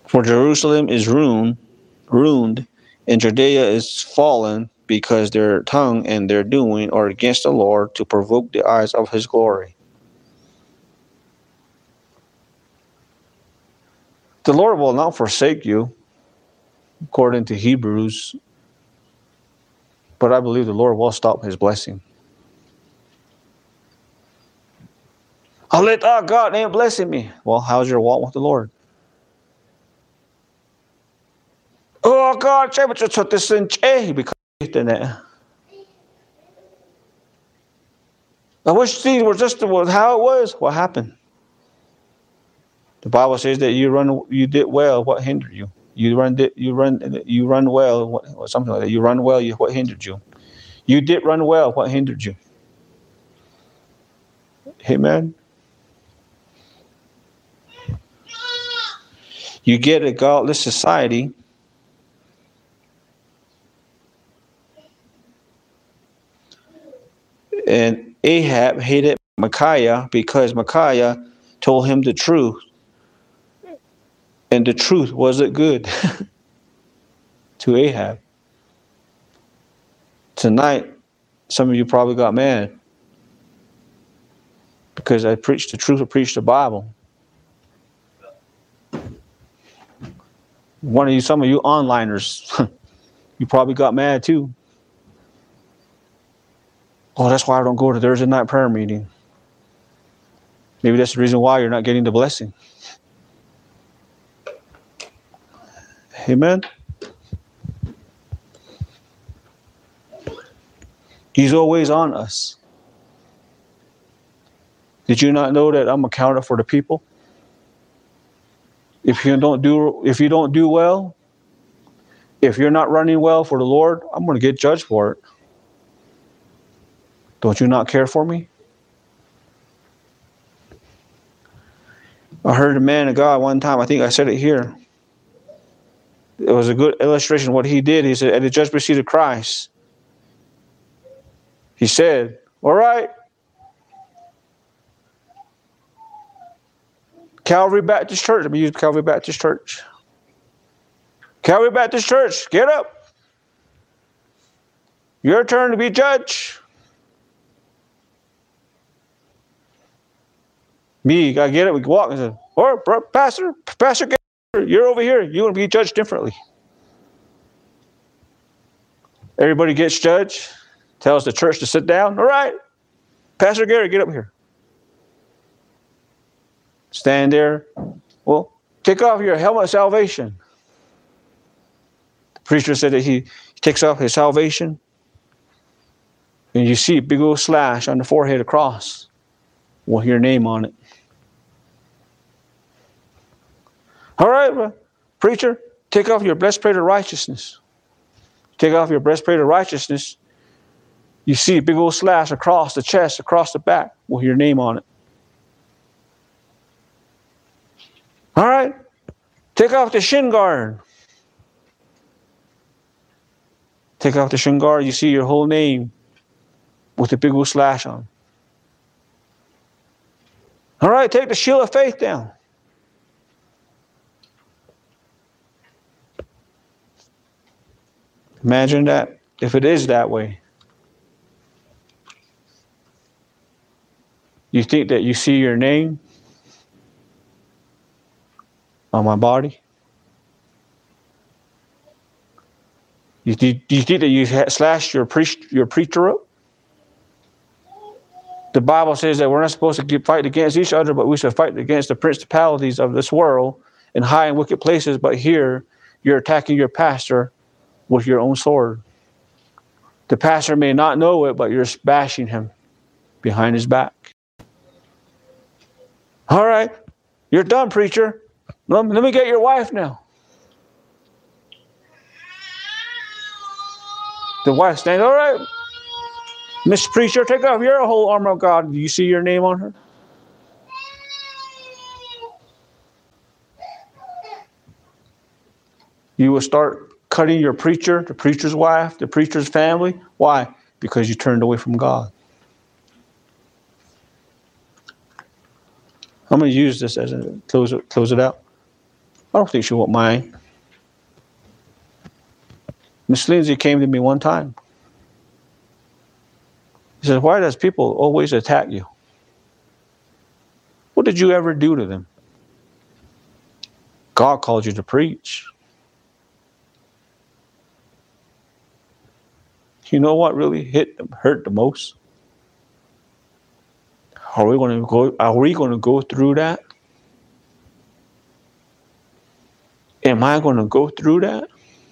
For Jerusalem is ruined, and Judea is fallen, because their tongue and their doing are against the Lord, to provoke the eyes of his glory. The Lord will not forsake you, according to Hebrews, but I believe the Lord will stop his blessing. God ain't blessing me. Well, how's your walk with the Lord? Oh God, because I wish things were just how it was. What happened? The Bible says that you did well. What hindered you? You run well. What, something like that. You run well. What hindered you? You did run well. What hindered you? Amen. You get a godless society. And Ahab hated Micaiah because Micaiah told him the truth. And the truth wasn't good to Ahab. Tonight, some of you probably got mad because I preached the truth, I preached the Bible. Some of you onliners, you probably got mad too. Oh, that's why I don't go to Thursday night prayer meeting. Maybe that's the reason why you're not getting the blessing. Amen. He's always on us. Did you not know that I'm accountable for the people? If you don't do well, if you're not running well for the Lord, I'm going to get judged for it. Don't you not care for me? I heard a man of God one time, I think I said it here. It was a good illustration of what he did. He said, at the judgment seat of Christ, he said, all right, Calvary Baptist Church. Let me use Calvary Baptist Church. Calvary Baptist Church, get up. Your turn to be judge. Me, I get it. We walk and say, or Pastor, you're over here. You're going to be judged differently. Everybody gets judged. Tells the church to sit down. All right. Pastor Gary, get up here. Stand there. Well, take off your helmet of salvation. The preacher said that he takes off his salvation. And you see a big old slash on the forehead across with your name on it. All right, preacher, take off your breastplate of righteousness. Take off your breastplate of righteousness. You see a big old slash across the chest, across the back with your name on it. All right, take off the shin guard. Take off the shin guard, you see your whole name with a big old slash on. All right, take the shield of faith down. Imagine that, if it is that way. You think that you see your name on my body? Do you think that you slashed your preacher up? The Bible says that we're not supposed to fight against each other, but we should fight against the principalities of this world in high and wicked places. But here, you're attacking your pastor with your own sword. The pastor may not know it, but you're bashing him behind his back. All right, you're done, preacher. Let me get your wife now. The wife stands, all right, Miss Preacher, take off your whole armor of God. Do you see your name on her? You will start cutting your preacher, the preacher's wife, the preacher's family. Why? Because you turned away from God. I'm going to use this as a close it out. I don't think she won't mind. Miss Lindsay came to me one time. She said, why does people always attack you? What did you ever do to them? God called you to preach. You know what really hurt the most? Are we going to go through that? Am I going to go through that?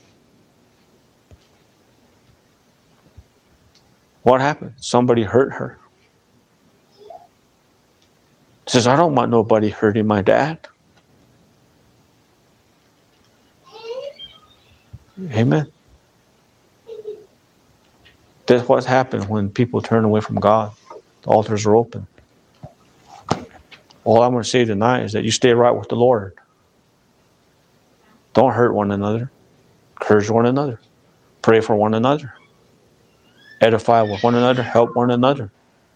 What happened? Somebody hurt her. Says, I don't want nobody hurting my dad. Amen. That's what happens when people turn away from God. The altars are open. All I'm going to say tonight is that you stay right with the Lord. Don't hurt one another. Encourage one another. Pray for one another. Edify with one another. Help one another.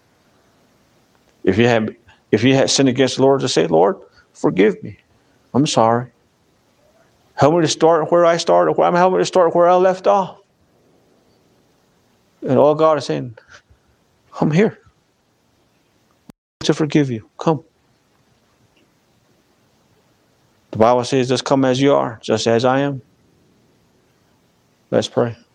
If you had sinned against the Lord, just say, Lord, forgive me. I'm sorry. Help me to start where I started. Help me to start where I left off. And all God is saying, I'm here to forgive you. Come. The Bible says, just come as you are, just as I am. Let's pray.